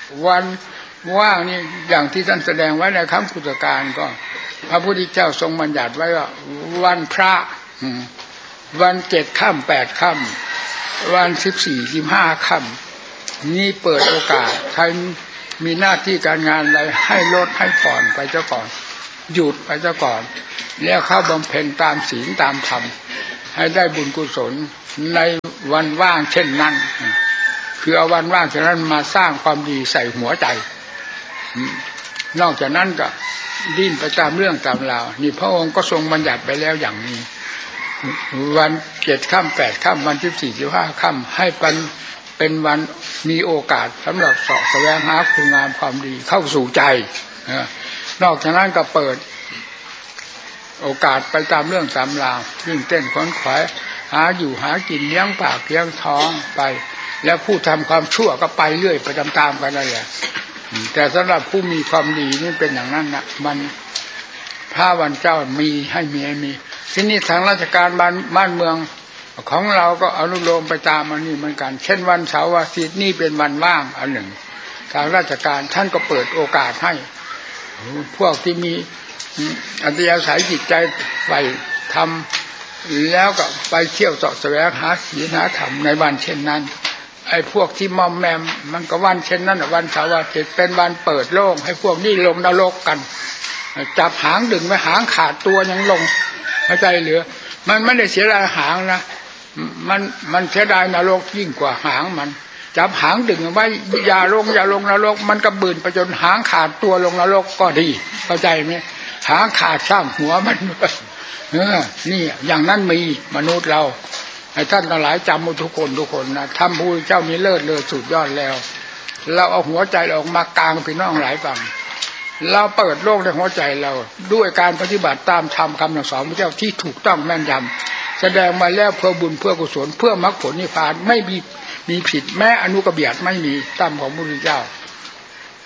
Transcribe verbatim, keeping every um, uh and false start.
วันว่างนี่อย่างที่ท่านแสดงไว้ในครั้งพุทธกาลก็พระพุทธเจ้าทรงบัญญัติไว้ว่าวันพระวันเจ็ดค่ำแปดค่ำวันสิบสี่สิบห้าค่ำนี่เปิดโอกาสใครมีหน้าที่การงานอะไรให้ลดให้ผ่อนไปเจ้าก่อนหยุดไปเจ้าก่อนแล้วเข้าบำเพ็ญตามศีลตามธรรมให้ได้บุญกุศลในวันว่างเช่นนั้นคือเอาวันว่างเช่นนั้นมาสร้างความดีใส่หัวใจนอกจากนั้นก็ดิ้นไปตามเรื่องตามราวนี่พระองค์ก็ทรงบัญญัติไปแล้วอย่างนี้วันเจ็ดค่ำแปดค่ำวันที่สี่สิบห้าค่ำให้เป็นเป็นวันมีโอกาสสำหรับเสาะแสวงหาคุณงามความดีเข้าสู่ใจนอกจากนั้นก็เปิดโอกาสไปตามเรื่องตามราววิ่งเต้นขวนขวายหาอยู่หากินเลี้ยงปากเลี้ยงท้องไปแล้วผู้ทำความชั่วก็ไปเรื่อยไปตามๆกันนั่นแหละแต่สำหรับผู้มีความดีนี่เป็นอย่างนั้นนะมันพระวันเจ้ามีให้มีให้มีที่นี่ทางราชการบ้านบ้านเมืองของเราก็อนุโลมไปตามมันนี่เหมือนกันเช่นวันเสาร์อาทิตย์นี่เป็นวันว่างอันหนึ่งทางราชการท่านก็เปิดโอกาสให้พวกที่มีอัธยาศัยจิตใจไปทำแล้วก็ไปเที่ยวเสาะแสวงหาศีลหาธรรมในวันเช่นนั้นไอ้พวกที่มอมแมมมันก็วันเช่นนั้นวันเสาร์อาทิตย์เป็นวันเปิดโล่งให้พวกนี้ลงนรกกันจับหางดึงไว้หางขาดตัวยังลงเข้าใจเหลือมันไม่ได้เสียดายหางนะมันมันเสียดายนรกยิ่งกว่าหางมันจับหางดึงไว้อย่าลงอย่าลงนรกมันก็บืนไปจนหางขาดตัวลงนรกก็ดีเข้าใจไหมหางขาดข้างหัวมันเออนี่อย่างนั้นมีมนุษย์เราให้ท่านทั้งหลายจำหมดทุกคนทุกคนนะทำผู้เจ้ามีเลิศเลอสุดยอดแล้วเราเอาหัวใจออกมากลางพี่น้องหลายฝั่งเราเปิดโลกในหัวใจเราด้วยการปฏิบัติตามธรรมคำสอนพระเจ้าที่ถูกต้องแม่นยำแสดงมาแล้วเพื่อบุญเพื่อกุศลเพื่อมรรคผลนิพพานไม่มีมีผิดแม้อนุกเบียดไม่มีตามของพระพุทธเจ้า